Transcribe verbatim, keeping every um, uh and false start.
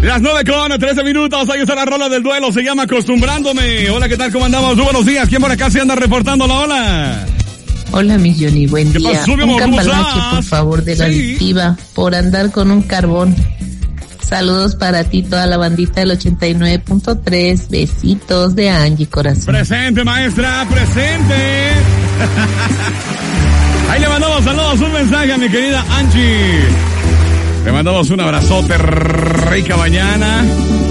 Las nueve con trece minutos, ahí está la rola del duelo, se llama Acostumbrándome. Hola, ¿qué tal? ¿Cómo andamos? Muy buenos días. ¿Quién por acá se anda reportando la ola? Hola, mi Johnny, buen ¿Qué día. pasó, mi un amor? ¿Cómo cambalache, estás? por favor, de la Sí. adictiva, por andar con un carbón. Saludos para ti, toda la bandita del ochenta y nueve punto tres. Besitos de Angie, corazón. Presente, maestra, presente. Ahí le mandamos saludos, un mensaje a mi querida Angie. Le mandamos un abrazote, rica mañana.